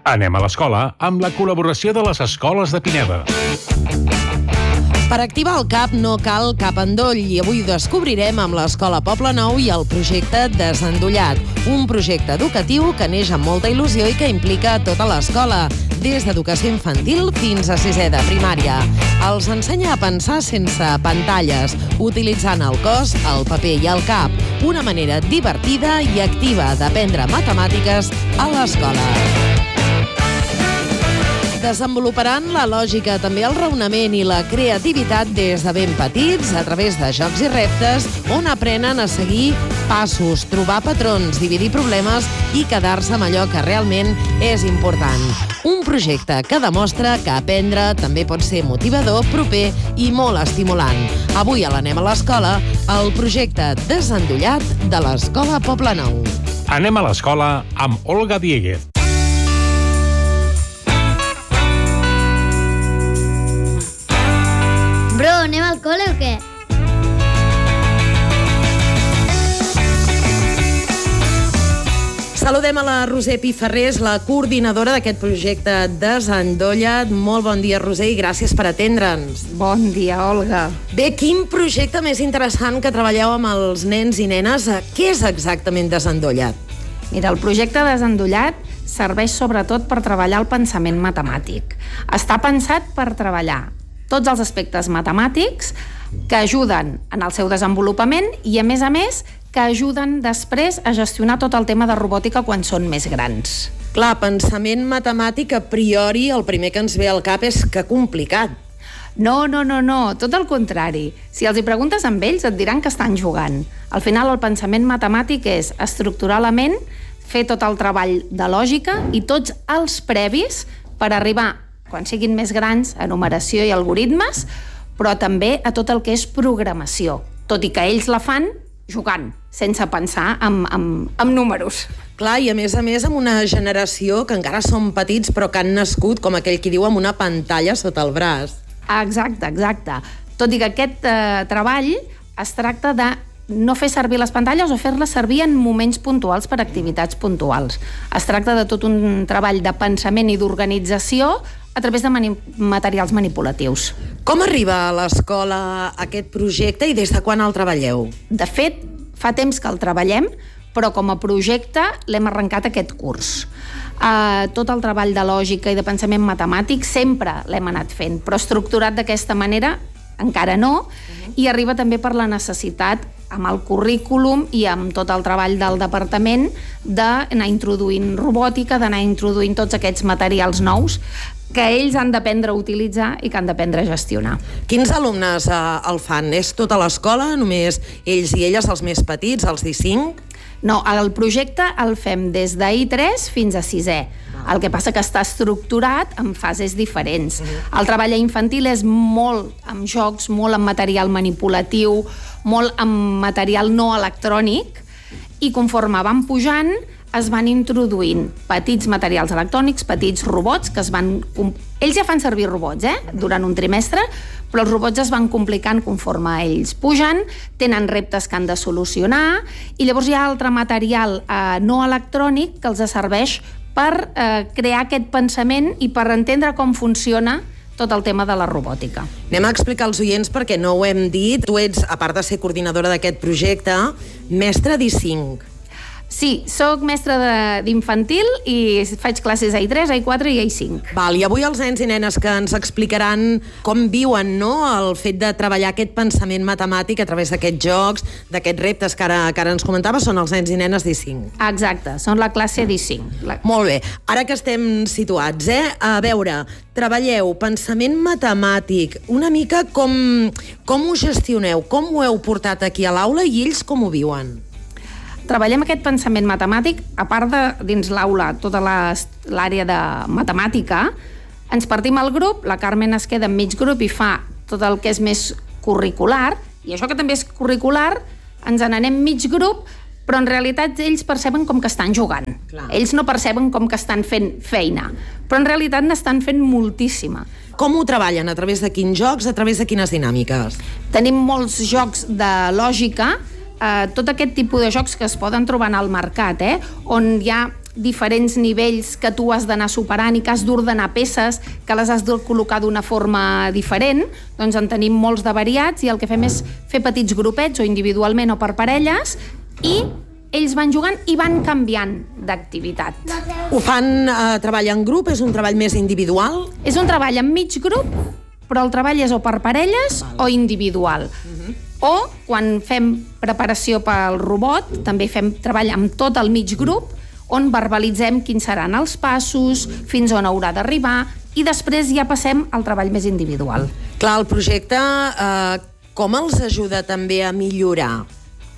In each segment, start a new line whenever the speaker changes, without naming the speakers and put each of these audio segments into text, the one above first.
Anem a l'escola amb la col·laboració de les escoles de Pineda.
Per activar el CAP no cal cap endoll i avui ho descobrirem amb l'Escola Poble Nou i el projecte Desendollat, un projecte educatiu que neix amb molta il·lusió i que implica tota l'escola, des d'educació infantil fins a sisè de primària. Els ensenya a pensar sense pantalles, utilitzant el cos, el paper i el cap, una manera divertida i activa d'aprendre matemàtiques a l'escola. Desenvoluparan la lògica, també el raonament i la creativitat des de ben petits a través de jocs i reptes on aprenen a seguir passos, trobar patrons, dividir problemes i quedar-se amb allò que realment és important. Un projecte que demostra que aprendre també pot ser motivador, proper i molt estimulant. Avui a l'Anem a l'Escola, el projecte Desendollat de l'Escola Poble Nou.
Anem a l'escola amb Olga Dieguez.
Bro, anem al col·le o què?
Saludem a la Roser Piferrés, la coordinadora d'aquest projecte Desendollat. Molt bon dia, Roser, i gràcies per atendre'ns.
Bon dia, Olga.
Bé, quin projecte més interessant que treballeu amb els nens i nenes. Què és exactament Desendollat?
Mira, el projecte Desendollat serveix sobretot per treballar el pensament matemàtic. Està pensat per treballar tots els aspectes matemàtics que ajuden en el seu desenvolupament i, a més, que ajuden després a gestionar tot el tema de robòtica quan són més grans.
Clar, pensament matemàtic a priori, el primer que ens ve al cap és que complicat.
No, tot el contrari. Si els hi preguntes amb ells et diran que estan jugant. Al final el pensament matemàtic és estructurar la ment, fer tot el treball de lògica i tots els previs per arribar, quan siguin més grans, a numeració i algoritmes, però també a tot el que és programació, tot i que ells la fan jugant, sense pensar en números.
Clar, i a més amb una generació que encara són petits però que han nascut, com aquell qui diu, amb una pantalla sota el braç.
Exacte. Tot i que aquest treball es tracta de no fer servir les pantalles o fer-les servir en moments puntuals per activitats puntuals. Es tracta de tot un treball de pensament i d'organització a través de materials manipulatius.
Com arriba a l'escola aquest projecte i des de quan el treballeu?
De fet, fa temps que el treballem, però com a projecte l'hem arrencat aquest curs. Tot el treball de lògica i de pensament matemàtic sempre l'hem anat fent, però estructurat d'aquesta manera encara no, i arriba també per la necessitat amb el currículum i amb tot el treball del departament d'anar introduint robòtica, d'anar introduint tots aquests materials nous que ells han d'aprendre a utilitzar i que han d'aprendre a gestionar.
Quins alumnes el fan? És tota l'escola? Només ells i elles, els més petits, els d'I5?
No, el projecte el fem des d'I3 fins a 6è. El que passa que està estructurat en fases diferents. El treball infantil és molt amb jocs, molt amb material manipulatiu, molt amb material no electrònic, i conforme van pujant es van introduint petits materials electrònics, petits robots que es van... Ells ja fan servir robots, durant un trimestre, però els robots es van complicant conforme ells pugen, tenen reptes que han de solucionar, i llavors hi ha altre material no electrònic que els serveix per crear aquest pensament i per entendre com funciona tot el tema de la robòtica.
Anem a explicar als oients perquè no ho hem dit. Tu ets, a part de ser coordinadora d'aquest projecte, mestra d'I5.
Sí, soc mestra d'infantil i faig classes a I3, a I4 i a I5.
Val, i avui els nens i nenes que ens explicaran com viuen, no?, el fet de treballar aquest pensament matemàtic a través d'aquests jocs, d'aquests reptes que ara ens comentava, són els nens i nenes d'I5.
Exacte, són la classe d'I5.
Molt bé, ara que estem situats, a veure, treballeu pensament matemàtic, una mica com ho gestioneu, com ho heu portat aquí a l'aula i ells com ho viuen?
Treballem aquest pensament matemàtic, a part de dins l'aula, tota l'àrea de matemàtica, ens partim al grup, la Carmen es queda en mig grup i fa tot el que és més curricular, i això que també és curricular, ens n'anem mig grup, però en realitat ells perceben com que estan jugant. Clar. Ells no perceben com que estan fent feina, però en realitat n'estan fent moltíssima.
Com ho treballen? A través de quins jocs? A través de quines dinàmiques?
Tenim molts jocs de lògica, tot aquest tipus de jocs que es poden trobar al mercat, on hi ha diferents nivells que tu has d'anar superant i que has d'ordenar peces, que les has de col·locar d'una forma diferent, doncs en tenim molts de variats i el que fem és fer petits grupets o individualment o per parelles i ells van jugant i van canviant d'activitat.
Ho fan treball en grup? És un treball més individual?
És un treball en mig grup, però el treball és o per parelles o individual. O quan fem preparació pel robot, també fem treball amb tot el mig grup, on verbalitzem quins seran els passos, fins on haurà d'arribar, i després ja passem al treball més individual.
Clar, el projecte com els ajuda també a millorar?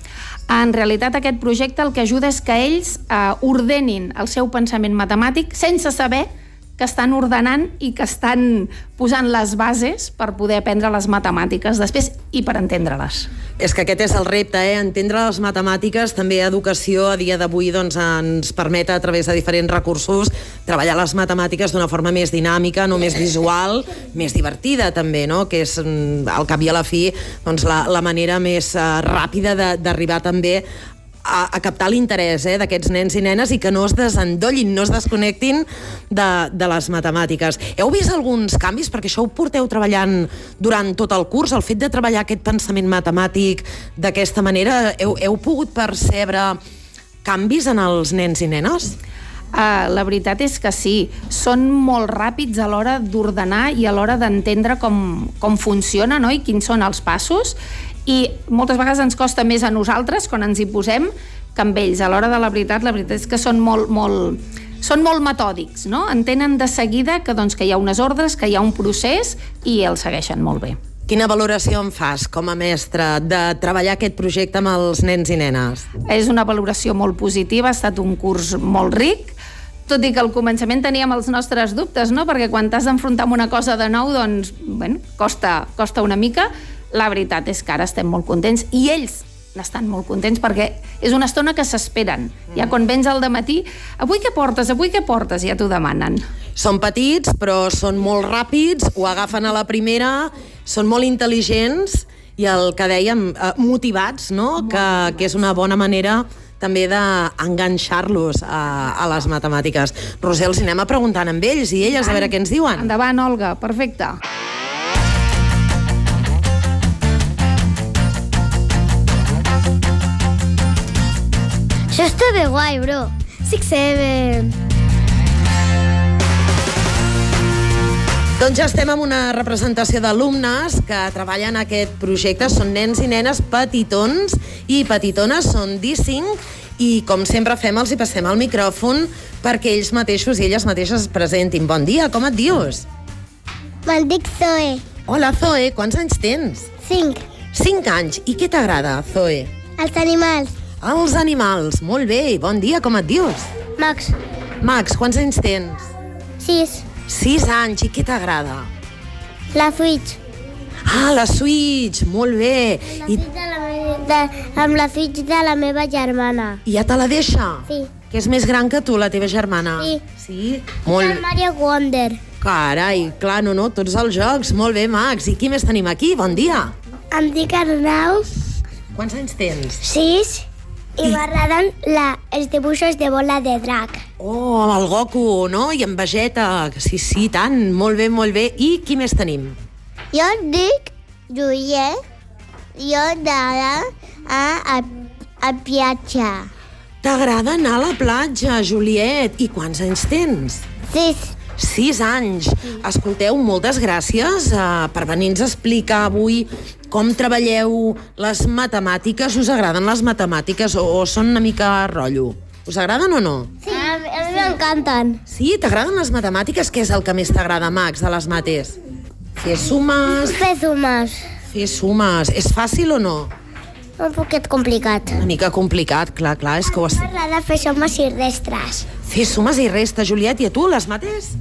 En realitat, aquest projecte el que ajuda és que ells ordenin el seu pensament matemàtic sense saber que estan ordenant i que estan posant les bases per poder aprendre les matemàtiques després i per entendre-les.
És que aquest és el repte, entendre les matemàtiques. També educació a dia d'avui ens permet a través de diferents recursos treballar les matemàtiques d'una forma més dinàmica, no més visual, més divertida també, no? Que és al cap i a la fi la manera més ràpida d'arribar també a captar l'interès d'aquests nens i nenes i que no es desendollin, no es desconnectin de les matemàtiques. Heu vist alguns canvis? Perquè això ho porteu treballant durant tot el curs, el fet de treballar aquest pensament matemàtic d'aquesta manera, heu pogut percebre canvis en els nens i nenes?
La veritat és que sí, són molt ràpids a l'hora d'ordenar i a l'hora d'entendre com funciona, no? I quins són els passos, i moltes vegades ens costa més a nosaltres quan ens hi posem que amb ells. A l'hora de la veritat és que són molt metòdics, no? Entenen de seguida que hi ha unes ordres, que hi ha un procés i els segueixen molt bé.
Quina valoració en fas com a mestra de treballar aquest projecte amb els nens i nenes?
És una valoració molt positiva, ha estat un curs molt ric, tot i que al començament teníem els nostres dubtes, no? Perquè quan t'has d'enfrontar amb una cosa de nou, doncs, costa una mica. La veritat és que ara estem molt contents i ells n'estan molt contents perquè és una estona que s'esperen. Ja quan vens al dematí, avui què portes? Ja t'ho demanen.
Són petits, però són molt ràpids, ho agafen a la primera, són molt intel·ligents i el que dèiem, motivats, no? Que és una bona manera també d'enganxar-los a les matemàtiques. Roser, els anem a preguntant amb ells i elles a veure què ens diuen.
Endavant, Olga, perfecte.
Això està bé guai, bro. 6-7.
Doncs ja estem amb una representació d'alumnes que treballen en aquest projecte. Són nens i nenes petitons i petitones, són D5, i com sempre els hi passem el micròfon perquè ells mateixos i elles mateixes es presentin. Bon dia, com et dius?
Me'n dic Zoe.
Hola, Zoe, quants anys tens?
5.
5 anys. I què t'agrada, Zoe?
Els animals.
Els animals. Molt bé. Bon dia, com et dius?
Max.
Max, quants anys tens?
6.
6 anys. I què t'agrada?
La Switch.
Ah, la Switch. Molt bé.
Amb la Switch de la meva germana.
I ja te la deixa?
Sí.
Que és més gran que tu, la teva germana?
Sí.
Sí?
El Mario Wonder.
Carai, clar, no, tots els jocs. Molt bé, Max. I qui més tenim aquí? Bon dia.
Em dic Arnau.
Quants anys tens?
6. I m'agraden els dibuixos de bola de drac.
Oh, amb el Goku, no? I amb Vegeta. Sí, tant. Molt bé, molt bé. I qui més tenim?
Jo em dic Juliet. Jo anava a platja.
T'agrada anar a la platja, Juliet. I quants anys tens?
6.
6 anys. Escolteu, moltes gràcies per venir-nos a explicar avui com treballeu les matemàtiques. Us agraden les matemàtiques o són una mica rotllo? Us agraden o no?
Sí, a mi m'encanten.
Sí? T'agraden les matemàtiques? Què és el que més t'agrada, Max, de les mates? Fer sumes?
Fer sumes.
Fer sumes. És fàcil o no?
Un poquet complicat.
Una mica complicat, clar, és que ho has...
M'agrada fer sumes i restes.
Fer sumes i restes, Juliet. I a tu, les mates?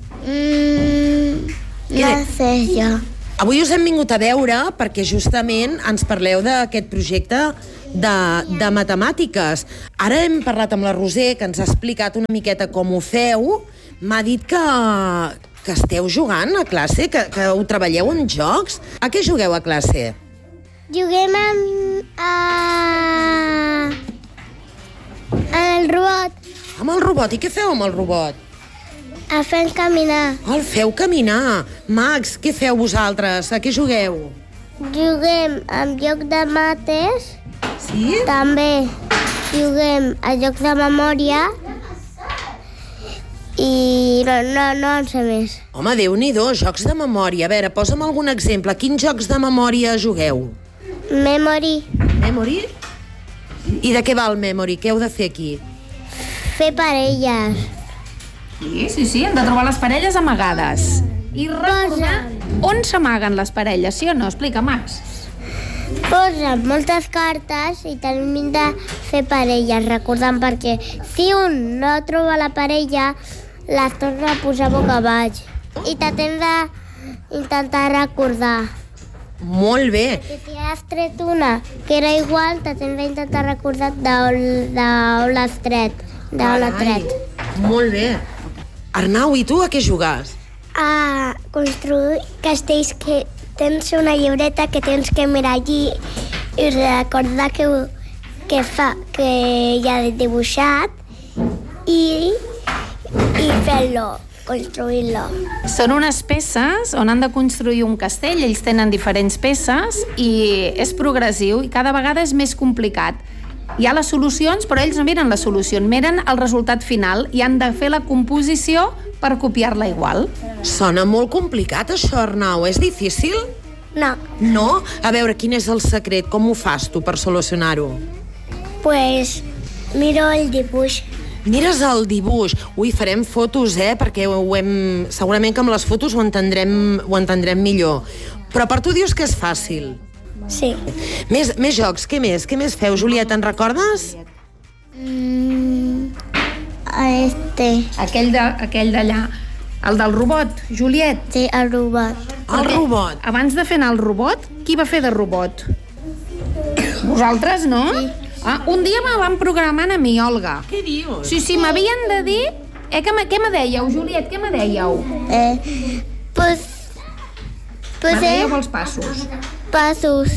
No sé jo.
Avui us hem vingut a veure perquè justament ens parleu d'aquest projecte de matemàtiques. Ara hem parlat amb la Roser, que ens ha explicat una miqueta com ho feu. M'ha dit que esteu jugant a classe, que ho treballeu en jocs. A què jugueu a classe?
Juguem amb el robot.
Amb el robot. I què feu amb el robot?
El fem caminar.
El feu caminar. Max, què feu vosaltres? A què jugueu?
Juguem amb joc de mates.
Sí?
També juguem a joc de memòria. I no en sé més.
Home, Déu-n'hi-do, jocs de memòria. A veure, posa'm algun exemple. Quins jocs de memòria jugueu?
Memory.
Memory? I de què va el Memory? Què heu de fer aquí?
Fer parelles.
Sí, hem de trobar les parelles amagades. I recordar on s'amaguen les parelles, sí o no? Explica, Max.
Posen moltes cartes i tenim de fer parelles, recordant, perquè si un no troba la parella, les torna a posar boca baix. I t'hem d'intentar recordar.
Molt bé.
I si has tret una que era igual, t'hem d'intentar recordar d'on l'has tret. D'on l'has tret.
Molt bé. Arnau, i tu a què jugues?
A construir castells, que tens una llibreta que tens que mirar allí i recordar que ja he dibuixat i fer-lo, construir-lo.
Són unes peces on han de construir un castell, ells tenen diferents peces i és progressiu i cada vegada és més complicat. Hi ha les solucions, però ells no miren la solució, miren el resultat final i han de fer la composició per copiar-la igual.
Sona molt complicat, això, Arnau. És difícil?
No,
No? A veure, quin és el secret? Com ho fas tu per solucionar-ho?
pues miro el dibuix.
Mires el dibuix. Ui, farem fotos, perquè segurament que amb les fotos ho entendrem millor. Però per tu dius que és fàcil.
Sí.
Més jocs, què més? Què més feu, Julieta, en recordes?
Aquell d'allà, el del robot, Juliet.
Sí, el robot.
El robot.
Abans de fer anar el robot, qui va fer de robot? Vosaltres, no? Sí. Un dia me van programant a mi, Olga.
Què dius?
Sí, m'havien de dir... Què me dèieu, Juliet, què me dèieu?
Pues
Me dèieu els passos.
passos.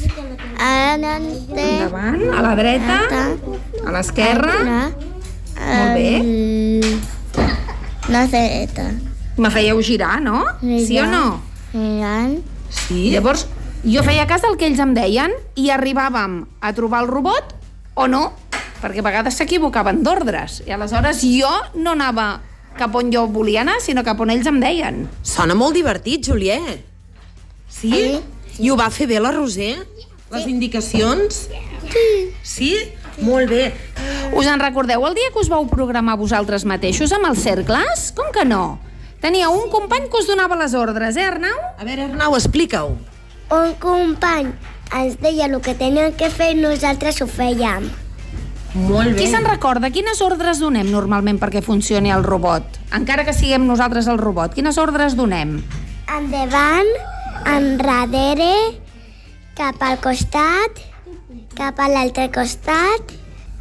Endavant, a la dreta, a l'esquerra. Molt bé.
La dreta.
Me fèieu girar, no? Sí o no?
Mirant.
Sí?
Llavors, jo feia cas del que ells em deien i arribàvem a trobar el robot o no, perquè a vegades s'equivocaven d'ordres i aleshores jo no anava cap on jo volia anar, sinó cap on ells em deien.
Sona molt divertit, Juliet. Sí? I ho va fer bé la Roser? Les indicacions? Sí? Molt bé.
Us en recordeu el dia que us vau programar vosaltres mateixos amb els cercles? Com que no? Tenia un company que us donava les ordres, Arnau?
A veure, Arnau, explica-ho.
Un company ens deia el que teníem que fer i nosaltres ho fèiem.
Molt bé.
Qui se'n recorda? Quines ordres donem normalment perquè funcioni el robot? Encara que siguem nosaltres el robot, quines ordres donem?
Endavant, enrere, cap al costat, cap a l'altre costat.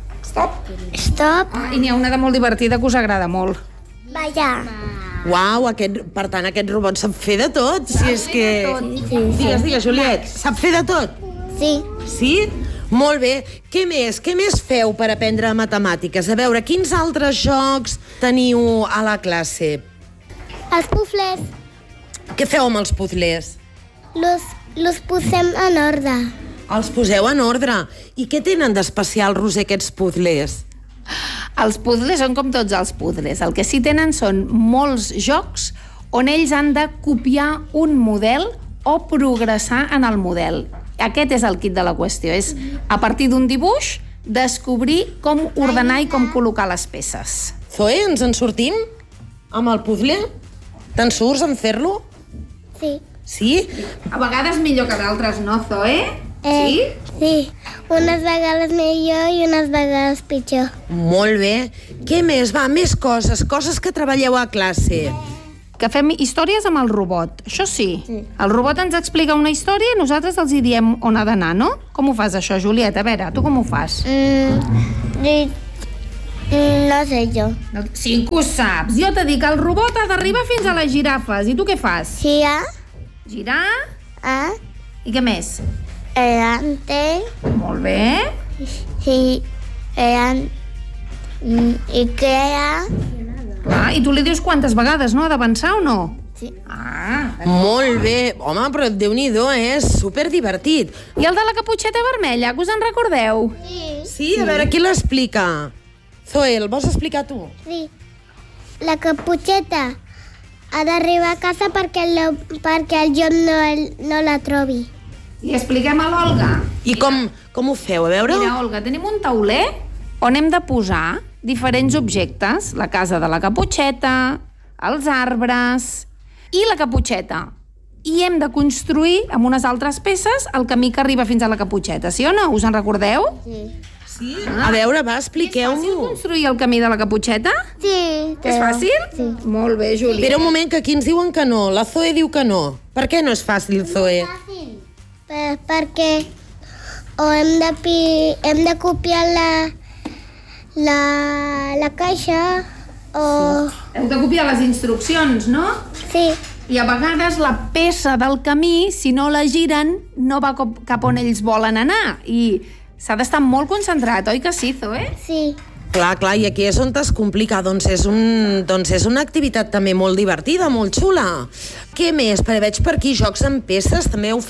Stop.
I n'hi ha una de molt divertida que us agrada molt.
Ballar.
Uau, per tant, aquest robot sap fer de tot. Si és que... Digues, Juliet, sap fer de tot?
Sí.
Sí? Molt bé. Què més feu per aprendre matemàtiques? A veure, quins altres jocs teniu a la classe?
Els puzles
Què feu amb els puzzles?
los posem en ordre.
Els poseu en ordre. I què tenen d'especial, Roser, aquests puzzles?
Els puzzles són com tots els puzzles. El que sí tenen són molts jocs on ells han de copiar un model o progressar en el model. Aquest és el kit de la qüestió. És, a partir d'un dibuix, descobrir com ordenar i com col·locar les peces.
Zoe, ens en sortim? Amb el puzzle? Te'n surts en fer-lo?
Sí.
Sí?
A vegades millor que d'altres, no, Zoe? Sí?
Sí. Unes vegades millor i unes vegades pitjor.
Molt bé. Què més? Va, més coses que treballeu a classe.
Que fem històries amb el robot, això sí. El robot ens explica una història i nosaltres els hi diem on ha d'anar, no? Com ho fas, això, Juliet? A veure, tu com ho fas?
No sé jo.
Sí que ho saps. Jo t'he dit que el robot ha d'arribar fins a les girafes. I tu què fas?
Girar.
Girar. I què més?
Delante.
Molt bé.
Sí. Ikea.
I tu li dius quantes vegades, no? Ha d'avançar o no?
Sí.
Molt bé. Home, però Déu-n'hi-do, és superdivertit.
I el de la caputxeta vermella, que us en recordeu?
Sí, a veure, qui l'explica? Zoe, el vols explicar tu?
Sí. La caputxeta ha d'arribar a casa perquè el John no la trobi.
I expliquem a l'Olga.
I com ho feu? A veure?
Mira, Olga, tenim un tauler on hem de posar diferents objectes. La casa de la caputxeta, els arbres i la caputxeta. I hem de construir amb unes altres peces el camí que arriba fins a la caputxeta. Sí o no? Us en recordeu?
Sí.
A veure, va,
És fàcil
expliqueu-m'ho.
construir el camí de la caputxeta?
Sí.
És fàcil?
Sí.
Molt bé, Júlia.
Espera un moment, que aquí ens diuen que no. La Zoe diu que no. Per què no és fàcil, Zoe?
Perquè hem de copiar la caixa o...
Heu de copiar les instruccions, no?
Sí.
I a vegades la peça del camí, si no la giren, no va cap on ells volen anar. I s'ha d'estar molt concentrat, oi que sí, Zoe?
Sí.
Clar, i aquí és on es complica. Doncs és una activitat també molt divertida, molt xula. Què més? Perquè veig per aquí jocs amb peces.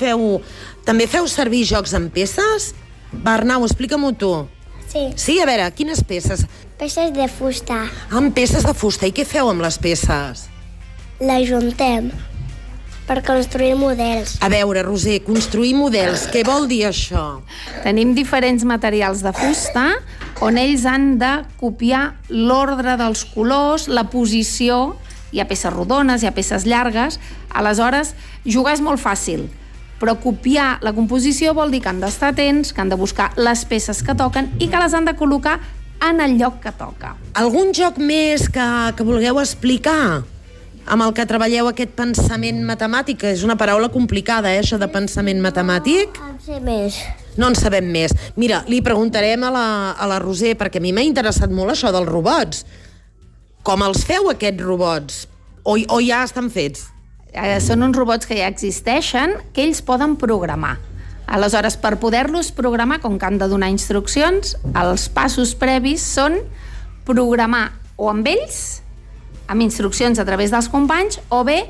També feu servir jocs amb peces? Va, Arnau, explica-m'ho tu.
Sí.
Sí, a veure, quines peces?
Peces de fusta.
Amb peces de fusta. I què feu amb les peces?
Les juntem per construir models.
A veure, Roser, construir models. Què vol dir això?
Tenim diferents materials de fusta on ells han de copiar l'ordre dels colors, la posició. Hi ha peces rodones, hi ha peces llargues. Aleshores, jugar és molt fàcil, però copiar la composició vol dir que han d'estar atents, que han de buscar les peces que toquen i que les han de col·locar en el lloc que toca.
Algun joc més que vulgueu explicar? Amb el que treballeu aquest pensament matemàtic, que és una paraula complicada, això de pensament matemàtic?
En sé més.
No en sabem més. Mira, li preguntarem a la Roser, perquè a mi m'ha interessat molt això dels robots. Com els feu, aquests robots? O ja estan fets?
Són uns robots que ja existeixen, que ells poden programar. Aleshores, per poder-los programar, com que han de donar instruccions, els passos previs són programar o amb ells, amb instruccions a través dels companys, o bé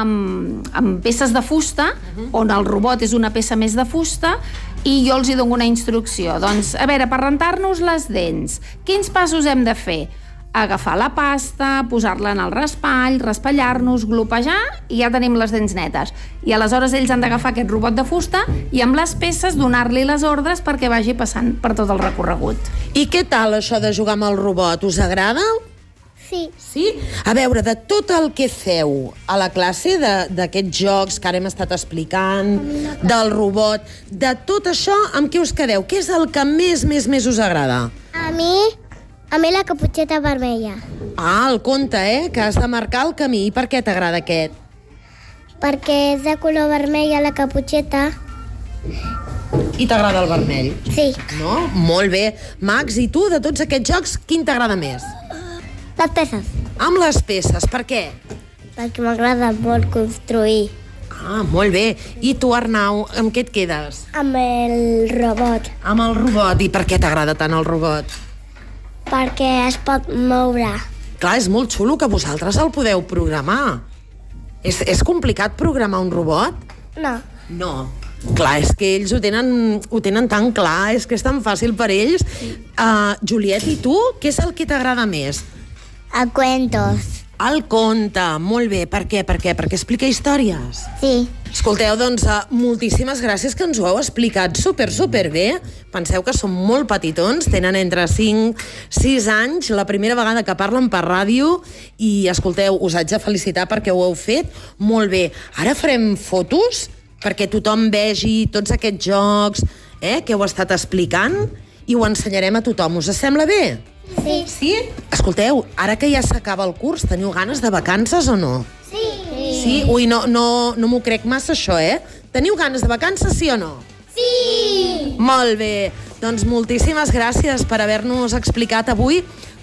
amb peces de fusta, on el robot és una peça més de fusta, i jo els hi dono una instrucció. Doncs, a veure, per rentar-nos les dents, quins passos hem de fer? Agafar la pasta, posar-la en el raspall, raspallar-nos, glopejar, i ja tenim les dents netes. I aleshores ells han d'agafar aquest robot de fusta i amb les peces donar-li les ordres perquè vagi passant per tot el recorregut.
I què tal això de jugar amb el robot? Us agrada?
Sí.
Sí? A veure, de tot el que feu a la classe, d'aquests jocs que ara hem estat explicant, del robot, de tot això, amb què us quedeu? Què és el que més us agrada?
A mi la caputxeta vermella.
Ah, el conte, que has de marcar el camí. I per què t'agrada aquest?
Perquè és de color vermell a la caputxeta.
I t'agrada el vermell?
Sí.
No? Molt bé. Max, i tu, de tots aquests jocs, quin t'agrada més?
Les peces.
Amb les peces, per què?
Perquè m'agrada molt construir.
Ah, molt bé. I tu, Arnau, amb què et quedes?
Amb el robot.
Amb el robot. I per què t'agrada tant el robot?
Perquè es pot moure.
Clar, és molt xulo que vosaltres el podeu programar. És complicat programar un robot?
No.
No. Clar, és que ells ho tenen tan clar, és que és tan fàcil per ells. Juliet, i tu, què és el que t'agrada més?
A cuentos.
El conte, molt bé. Per què? Perquè explica històries.
Sí.
Escolteu, doncs, moltíssimes gràcies que ens ho heu explicat super bé. Penseu que són molt petitons, tenen entre 5 i 6 anys, la primera vegada que parlen per ràdio, i escolteu, us haig de felicitar perquè ho heu fet molt bé. Ara farem fotos perquè tothom vegi tots aquests jocs que heu estat explicant i ho ensenyarem a tothom. Us sembla bé?
Sí.
Sí? Escolteu, ara que ja s'acaba el curs, teniu ganes de vacances o no?
Sí.
Sí? Ui, no m'ho crec massa això, Teniu ganes de vacances, sí o no?
Sí.
Molt bé. Doncs moltíssimes gràcies per haver-nos explicat avui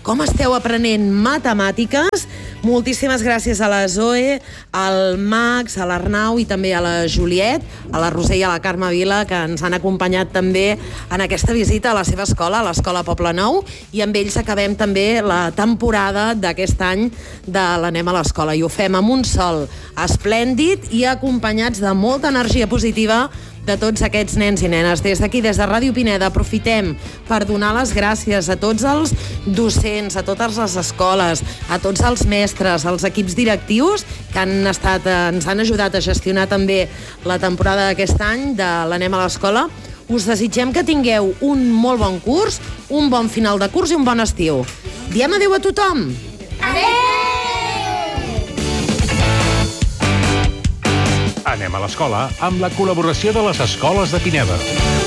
com esteu aprenent matemàtiques. Moltíssimes gràcies a la Zoe, al Max, a l'Arnau i també a la Juliet, a la Roser i a la Carme Vila, que ens han acompanyat també en aquesta visita a la seva escola, a l'Escola Poble Nou, i amb ells acabem també la temporada d'aquest any de l'Anem a l'Escola. I ho fem amb un sol esplèndid i acompanyats de molta energia positiva de tots aquests nens i nenes. Des d'aquí, des de Ràdio Pineda, aprofitem per donar les gràcies a tots els docents, a totes les escoles, a tots els mestres, als equips directius que ens han ajudat a gestionar també la temporada d'aquest any de l'Anem a l'Escola. Us desitgem que tingueu un molt bon curs, un bon final de curs i un bon estiu. Diem adéu a tothom!
Anem a l'escola amb la col·laboració de les escoles de Pineda.